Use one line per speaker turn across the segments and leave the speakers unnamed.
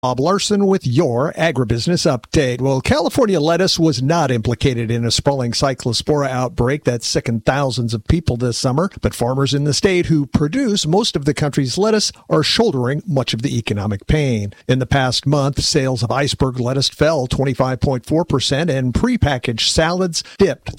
Bob Larson with your agribusiness update. Well, California lettuce was not implicated in a sprawling cyclospora outbreak that sickened thousands of people this summer, but farmers in the state who produce most of the country's lettuce are shouldering much of the economic pain. In the past month, sales of iceberg lettuce fell 25.4% and prepackaged salads dipped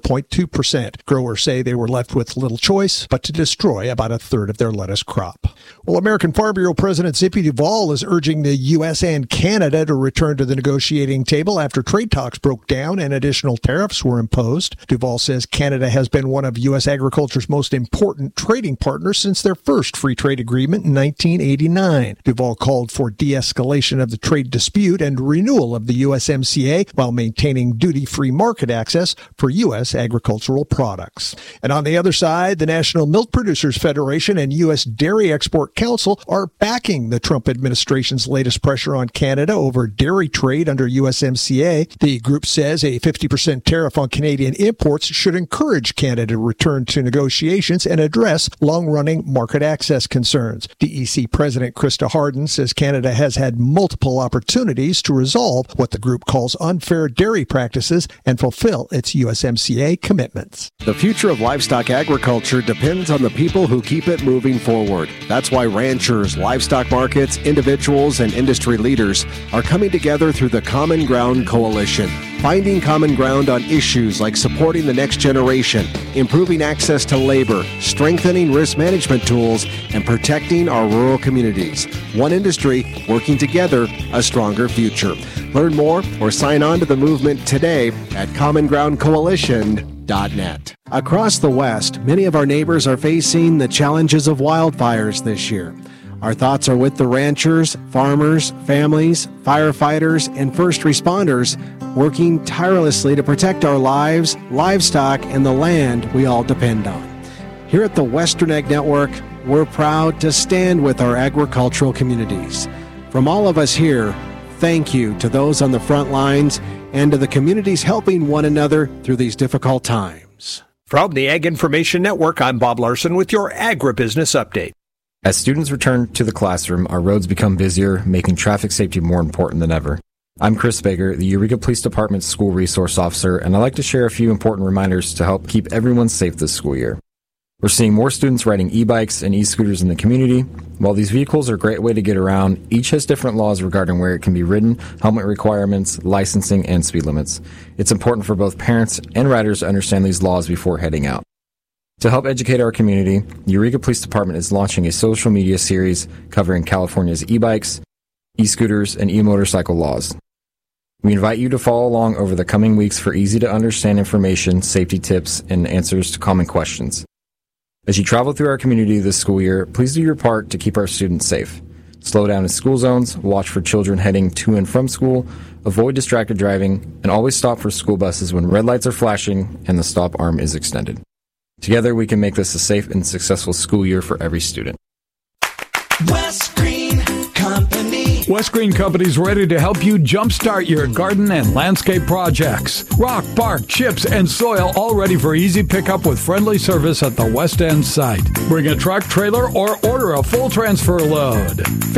34.2%. Growers say they were left with little choice but to destroy about a third of their lettuce crop. Well, American Farm Bureau President Zippy Duvall is urging the U.S. and Canada to return to the negotiating table after trade talks broke down and additional tariffs were imposed. Duvall says Canada has been one of U.S. agriculture's most important trading partners since their first free trade agreement in 1989. Duvall called for de-escalation of the trade dispute and renewal of the USMCA while maintaining duty-free market access for U.S. agricultural products. And on the other side, the National Milk Producers Federation and U.S. Dairy Export Council are backing the Trump administration's latest pressure on Canada over dairy trade under USMCA. The group says a 50% tariff on Canadian imports should encourage Canada to return to negotiations and address long-running market access concerns. DEC President Krista Harden says Canada has had multiple opportunities to resolve what the group calls unfair dairy practices and fulfill its USMCA commitments.
The future of livestock agriculture depends on the people who keep it moving forward. That's why ranchers, livestock markets, individuals, and industry leaders are coming together through the Common Ground Coalition, finding common ground on issues like supporting the next generation, improving access to labor, strengthening risk management tools, and protecting our rural communities. One industry working together, a stronger future. Learn more or sign on to the movement today at commongroundcoalition.net. Across the West, many of our neighbors are facing the challenges of wildfires this year. Our thoughts are with the ranchers, farmers, families, firefighters, and first responders working tirelessly to protect our lives, livestock, and the land we all depend on. Here at the Western Ag Network, we're proud to stand with our agricultural communities. From all of us here, thank you to those on the front lines and to the communities helping one another through these difficult times.
From the Ag Information Network, I'm Bob Larson with your agribusiness update.
As students return to the classroom, our roads become busier, making traffic safety more important than ever. I'm Chris Baker, the Eureka Police Department's school resource officer, and I'd like to share a few important reminders to help keep everyone safe this school year. We're seeing more students riding e-bikes and e-scooters in the community. While these vehicles are a great way to get around, each has different laws regarding where it can be ridden, helmet requirements, licensing, and speed limits. It's important for both parents and riders to understand these laws before heading out. To help educate our community, the Eureka Police Department is launching a social media series covering California's e-bikes, e-scooters, and e-motorcycle laws. We invite you to follow along over the coming weeks for easy-to-understand information, safety tips, and answers to common questions. As you travel through our community this school year, please do your part to keep our students safe. Slow down in school zones, watch for children heading to and from school, avoid distracted driving, and always stop for school buses when red lights are flashing and the stop arm is extended. Together, we can make this a safe and successful school year for every student.
West Green Company.
West Green Company's ready to help you jumpstart your garden and landscape projects. Rock, bark, chips, and soil all ready for easy pickup with friendly service at the West End site. Bring a truck, trailer, or order a full transfer load.